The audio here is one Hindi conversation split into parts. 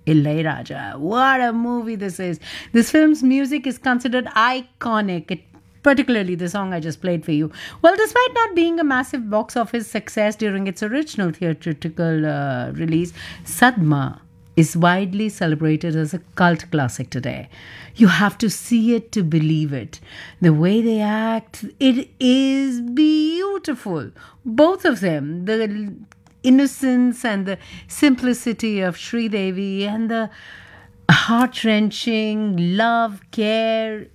Ilayaraja. What a movie this is. This film's music is considered iconic. Particularly the song I just played for you. Well, despite not being a massive box office success during its original theatrical release, Sadma is widely celebrated as a cult classic today. You have to see it to believe it. The way they act, it is beautiful. Both of them, the innocence and the simplicity of Sridevi and the heart-wrenching love, care,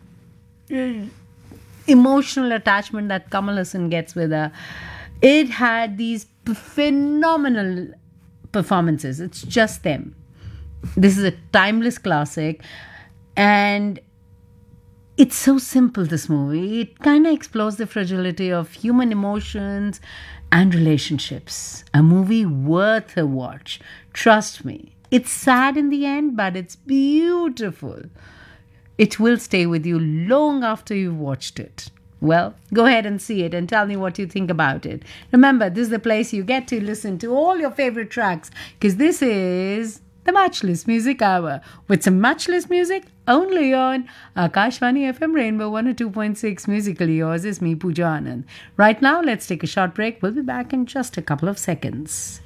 emotional attachment that Kamal Haasan gets with her. It had these phenomenal performances. It's just them. This is a timeless classic, and it's so simple, this movie. It kind of explores the fragility of human emotions and relationships. A movie worth a watch. Trust me. It's sad in the end, but it's beautiful. It will stay with you long after you've watched it. Well, go ahead and see it and tell me what you think about it. Remember, this is the place you get to listen to all your favorite tracks, because this is the Matchless Music Hour with some matchless music only on Akashvani FM Rainbow 102.6. Musically yours is me, Pooja Anand. Right now, let's take a short break. We'll be back in just a couple of seconds.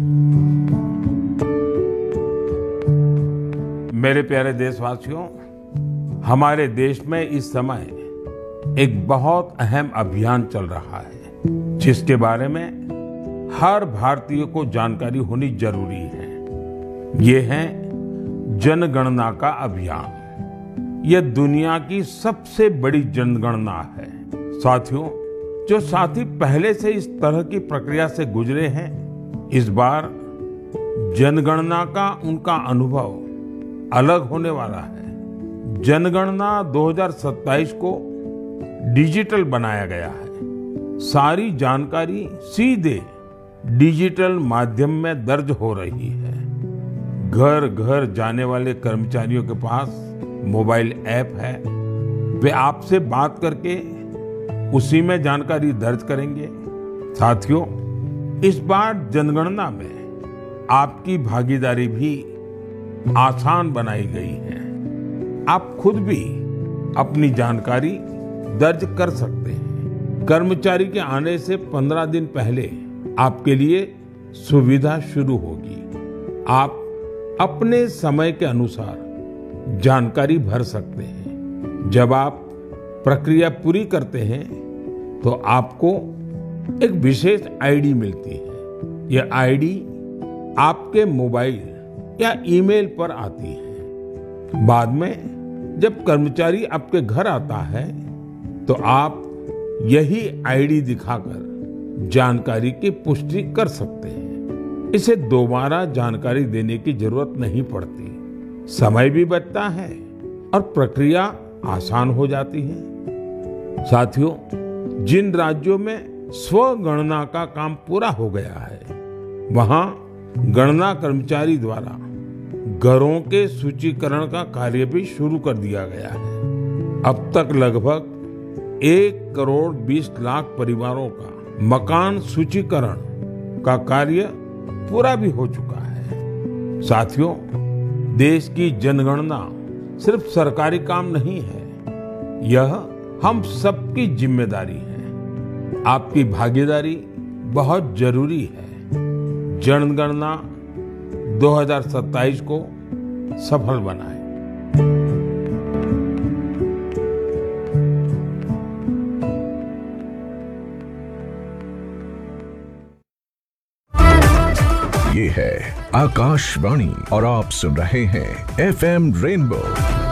मेरे प्यारे देशवासियों, हमारे देश में इस समय एक बहुत अहम अभियान चल रहा है, जिसके बारे में हर भारतीय को जानकारी होनी जरूरी है। ये है जनगणना का अभियान। यह दुनिया की सबसे बड़ी जनगणना है। साथियों, जो साथी पहले से इस तरह की प्रक्रिया से गुजरे हैं, इस बार जनगणना का उनका अनुभव अलग होने वाला है। जनगणना 2027 को डिजिटल बनाया गया है। सारी जानकारी सीधे डिजिटल माध्यम में दर्ज हो रही है। घर घर जाने वाले कर्मचारियों के पास मोबाइल ऐप है। वे आपसे बात करके उसी में जानकारी दर्ज करेंगे। साथियों, इस बार जनगणना में आपकी भागीदारी भी आसान बनाई गई है। आप खुद भी अपनी जानकारी दर्ज कर सकते हैं। कर्मचारी के आने से 15 दिन पहले आपके लिए सुविधा शुरू होगी। आप अपने समय के अनुसार जानकारी भर सकते हैं। जब आप प्रक्रिया पूरी करते हैं तो आपको एक विशेष आईडी मिलती है। यह आईडी आपके मोबाइल या ईमेल पर आती है। बाद में जब कर्मचारी आपके घर आता है तो आप यही आईडी दिखाकर जानकारी की पुष्टि कर सकते हैं। इसे दोबारा जानकारी देने की जरूरत नहीं पड़ती। समय भी बचता है और प्रक्रिया आसान हो जाती है। साथियों, जिन राज्यों में स्वगणना का काम पूरा हो गया है, वहां गणना कर्मचारी द्वारा घरों के सूचीकरण का कार्य भी शुरू कर दिया गया है। अब तक लगभग 1,20,00,000 परिवारों का मकान सूचीकरण का कार्य पूरा भी हो चुका है। साथियों, देश की जनगणना सिर्फ सरकारी काम नहीं है, यह हम सबकी जिम्मेदारी है। आपकी भागीदारी बहुत जरूरी है। जनगणना 2027 को सफल बनाएं। ये है आकाशवाणी और आप सुन रहे हैं FM रेनबो